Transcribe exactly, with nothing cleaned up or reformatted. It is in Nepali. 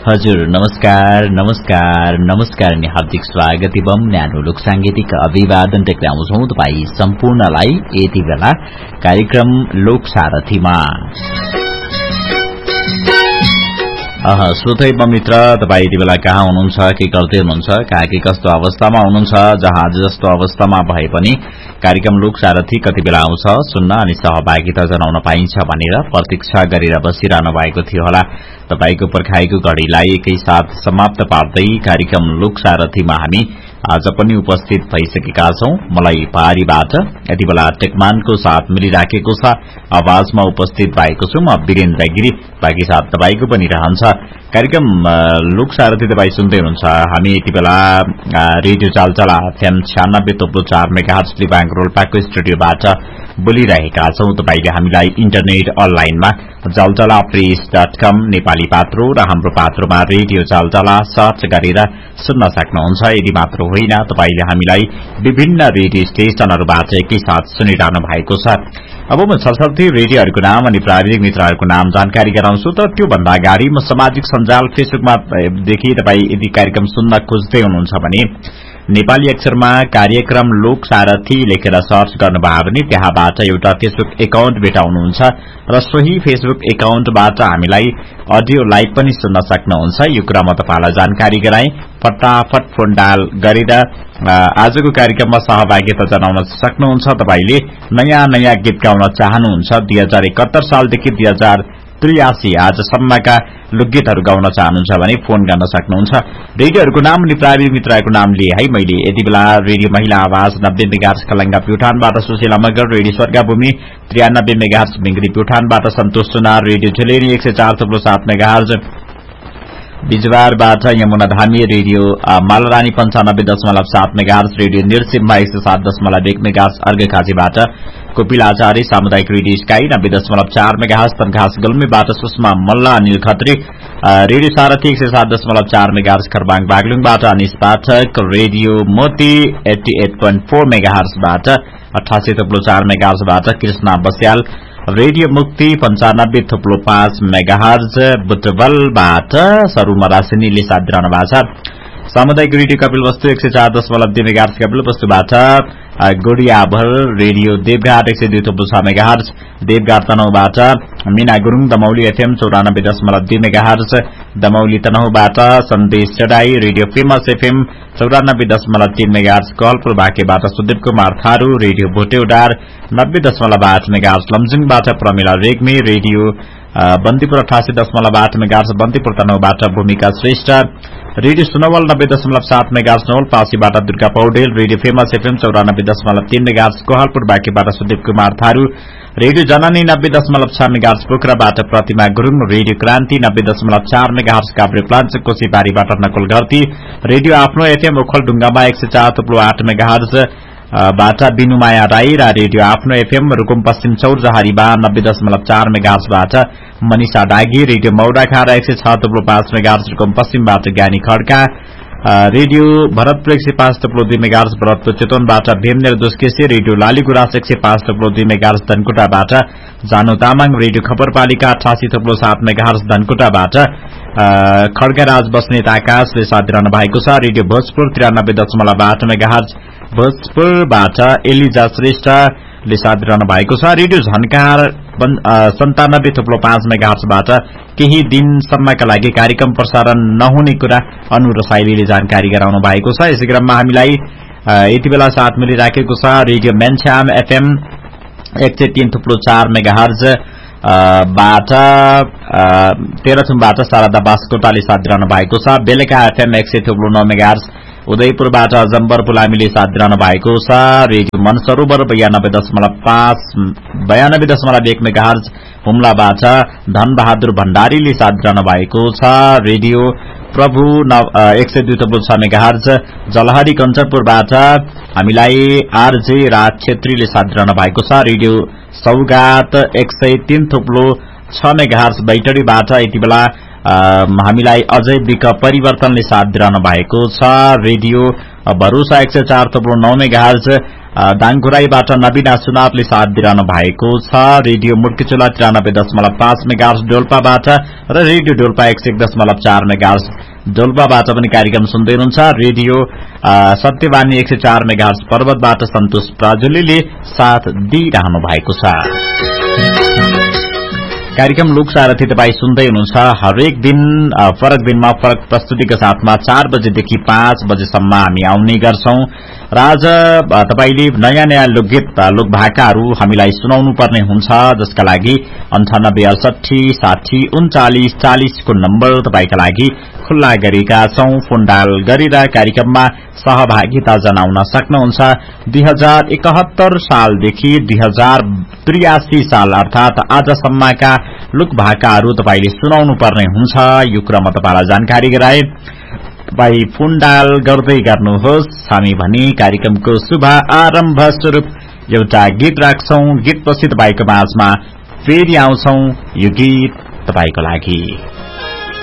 हजुर नमस्कार नमस्कार नमस्कार अनि हार्दिक स्वागत एवं न्यानो लोक सांगीतिक अभिवादन टेक्राउँछौं तपाई सम्पूर्णलाई यति बेला कार्यक्रम लोक सारथीमा। अह श्रोतै मित्र तपाई यति बेला कहाँ हुनुहुन्छ, के गर्दै हुनुहुन्छ, कहाँ के कस्तो अवस्थामा हुनुहुन्छ, जहाँ जस्तो अवस्थामा भए पनि कार्यक्रम लोक सारथी कति बेला आउँछ सुन्न अनि सहभागिता जनाउन पाइन्छ भनेर प्रतीक्षा गरेर बसिरहनु भएको थियो होला। तपाईको पर्खाएको घड़ीलाई एकै साथ समाप्त पार्दै कार्यक्रम लोक सारथीमा हामी आज पनि उपस्थित भइसकेका छौं। मलाई पारीबाट यति बेला टेकमानको साथ मिलिराखेको छ। आवाजमा उपस्थित भएको छु म वीरेन्द्र गिरी, बाँकी साथ तपाईको पनि रहन्छ। कार्यक्रम लोक सारथी तपाई सुन्दै हुनुहुन्छ। हामी यति बेला रेडियो चालचला एफएम छ्यानब्बे तोप्लो चार मेगाहर्ज लिबाङ रोल्पाको स्टुडियोबाट बोलिरहेका छौं। तपाईले हामीलाई इन्टरनेट अनलाइनमा चालचला प्रेस डट कम नेपाली पात्रो र हाम्रो पात्रोमा रेडियो चालचला सर्च गरेर सुन्न सक्नुहुन्छ। यदि मात्र होइन, तपाईले हामीलाई विभिन्न रेडियो स्टेशनहरूबाट एकैसाथ सुनिरहनु भएको छ। अब म सरसर्ती रेडियोहरूको नाम अनि प्राविधिक मित्रहरूको नाम जानकारी गराउँछु। त त्योभन्दा अगाडि म सामाजिक सञ्जाल फेसबुकमा देखि तपाईँ यदि कार्यक्रम सुन्न खोज्दै हुनुहुन्छ भने नेपाली अक्षरमा कार्यक्रम लोक सारथी लेखेर सर्च गर्नुभयो भने त्यहाँबाट एउटा फेसबुक एकाउन्ट भेटाउनुहुन्छ र सोही फेसबुक एकाउन्टबाट हामीलाई अडियो लाइभ पनि सुन्न सक्नुहुन्छ। यो कुरा म तपाईलाई जानकारी गराएँ। फटाफट फोन डायल गरेर आजको कार्यक्रममा सहभागिता जनाउन सक्नुहुन्छ। तपाईले नयाँ नयाँ गीत गाउन चाहनुहुन्छ, दुई हजार एकहत्तर सालदेखि दुई हजार त्रियासी आजसम्मका लोकगीतहरू गाउन चाहनुहुन्छ भने फोन गर्न सक्नुहुन्छ। रेडियोहरूको नाम अनि प्राविधिक मित्रहरूको नाम लिए है मैले यति बेला रेडियो महिला आवाज नब्बे megahertz Khalanga प्युठानबाट Sushila Magar, radio स्वर्गभूमि त्रियानब्बे megahertz बिंगरी प्युठानबाट सन्तोष सुनार, रेडियो झुलेरी एक सय चार थुप्रो सात मेगाहर्ज बिजवारबाट यमुना धामी, रेडियो मालरानी पञ्चानब्बे दशमलव सात मेगाहर्ज, रेडियो निर्सिममा एक सय सात दशमलव एक मेगाहर्ज अर्घखाँचीबाट कोपिल आचार्य, सामुदायिक रेडियो स्काई नब्बे दशमलव चार मेगाहर्ज तनघास गुल्मीबाट सुषमा मल्ल अनिल खत्री, रेडियो सारथी एक सय सात दशमलव चार मेगाहर्ज खरबाङ बागलुङबाट अनिश पाठक, रेडियो मोती एट्टी एट पोइन्ट फोर मेगाहर्जबाट अठासी थुप्लो चार मेगाहर्जबाट कृष्णा बस्याल, रेडियो मुक्ति पञ्चानब्बे थुप्लो पाँच मेगाहर्ज बुटवलबाट सरू मरासिनीले साथ दिइरहनु भएको छ। सामुदायिक रेडियो कपिल वस्तु एक सय चार दशमलव दुई मेगाहर्ज कपिल वस्तुबाट गुडियाभर, रेडियो देवघाट एक सय दुई थुप्रो छ मेगाहर्ज देवघाट तनहुबाट मीना गुरूङ, दमौली एफएम चौरानब्बे दशमलव दुई मेगाहर्ज दमौली तनहुबाट सन्देश चढाई, रेडियो फेमस एफएम चौरानब्बे दशमलव तीन मेगाहर्ज कलपुर बाँकेबाट सुदीप कुमार थारू, रेडियो भोटेउडार नब्बे दशमलव आठ मेगाहर्ज लमजुङबाट प्रमिला रेग्मी, रेडियो बन्दीपुर अठासी दशमलव आठ मेगाहर्ज बन्दीपुर तनहुबाट भूमिका श्रेष्ठ, रेडियो सुनवल नब्बे दशमलव सात megahertz नवलपासीबाट Durga Paudel, radio famous FM चौरानब्बे दशमलव तीन मेगाहर्ज कोहलपुर बाँकेबाट सुदीप कुमार थारू, रेडियो जननी नब्बे दशमलव छ मेगाहर्ज पोखराबाट प्रतिमा गुरूङ, रेडियो क्रान्ति नब्बे दशमलव चार मेगाहर्ज काभ्रे प्लान्च कोसीबारीबाट नकुल घरती, रेडियो आफ्नो एफएम ओखलढुङ्गामा एक सय चार थुप्लो आठ मेगाहर्ज बाट बिनुमाया राई र रेडियो आफ्नो एफएम रूकुम पश्चिम चौरजहारीमा नब्बे दशमलव चार मेगाहर्जबाट मनिषा डागी, रेडियो मौडाखारा एक सय छ थुप्लो पाँच मेगाहर्ज रूकुम पश्चिमबाट ज्ञानी खड्का, रेडियो भरतपुर एक सय पाँच थुप्लो दुई मेगाहर्ज भरतपुर चितवनबाट भीमनेर दुस्केसी, रेडियो लालीगुराँस एक सय पाँच थुप्लो दुई मेगाहर्ज धनकुटाबाट जानु तामाङ, रेडियो खबरपालिका अठासी थुप्लो सात मेगाहर्ज धनकुटाबाट खड्गराज बस्नेत आकाशले साथ दिइरहनु भएको छ। रेडियो भोजपुर त्रियानब्बे दशमलव आठ मेगाहर्ज भोजपुरबाट एलिजा श्रेष्ठले साथ दिइरहनु भएको छ। रेडियो झन्कार सन्तानब्बे थुप्लो पाँच मेगाहर्जबाट केही दिनसम्मका लागि कार्यक्रम प्रसारण नहुने कुरा अनु रसाइलीले जानकारी गराउनु भएको छ। यसै क्रममा हामीलाई यति बेला साथ मिलिराखेको छ रेडियो मेन्छाम एफएम एक सय तीन थुप्लो चार मेगाहर्ज बाट तेह्रथुमबाट शारदा बास्कोटाले साथ दिइरहनु भएको छ। बेलका एफएम एक सय थुप्लो नौ मेगाहर्ज उदयपुरबाट जम्बर पुलामीले साथ दिइरहनु भएको छ। रेडियो मनसरोवर बयानब्बे दशमलव पाँच बयानब्बे दशमलव एक मेगाहर्ज हुम्लाबाट धनबहादुर भण्डारीले साथ दिइरहनु भएको छ। रेडियो प्रभु एक सय दुई थुप्लो छ मेगाहर्ज जलहरी कञ्चनपुरबाट हामीलाई आरजे राज छेत्रीले साथ दिइरहनु भएको छ। रेडियो सौगात एक सय तीन थुप्लो छ मेगाहर्ज बैटरीबाट यति बेला हामीलाई अझै विक परिवर्तनले साथ दिइरहनु भएको छ। रेडियो भरोसा एक सय चार थुप्रो नौ मेगाहर्ज दाङघुराईबाट नवीना सुनारले साथ दिइरहनु भएको छ। रेडियो मुड्केचोला त्रियानब्बे दशमलव पाँच मेगाहर्ज डोल्पाबाट र रेडियो डोल्पा एक सय एक दशमलव चार मेगाहर्ज डोल्पाबाट पनि कार्यक्रम सुन्दै हुनुहुन्छ। रेडियो सत्यवानी एक सय चार मेगाहर्ज पर्वतबाट सन्तोष प्राजुलीले साथ दिइरहनु भएको छ। कार्यक्रम लोकसारथी तपाईँ सुन्दै हुनुहुन्छ। हरेक दिन फरक दिनमा फरक प्रस्तुतिका साथमा चार बजेदेखि पाँच बजेसम्म हामी आउने गर्छौं र आज तपाईले नयाँ नयाँ लोकगीत लोकभाकाहरू हामीलाई सुनाउनु पर्ने हुन्छ, जसका लागि अन्ठानब्बे अडसठी साठी उन्चालिस चालिस को नम्बर तपाईका लागि खुल्ला गरेका छौं। फोन डायल गरेर कार्यक्रममा सहभागिता जनाउन सक्नुहुन्छ। दुई हजार एकहत्तर सालदेखि दुई हजार त्रियासी साल अर्थात आजसम्मका लोकभाकाहरू तपाईले सुनाउनु पर्ने हुन्छ। यो क्रममा तपाईलाई जानकारी गराए तपाई फोन डायल गर्दै गर्नुहोस्। हामी भने कार्यक्रमको शुभ आरम्भ स्वरूप एउटा गीत राख्छौं। गीतपछि तपाईको माझमा फेरि आउँछौं। यो गीत तपाईको लागि।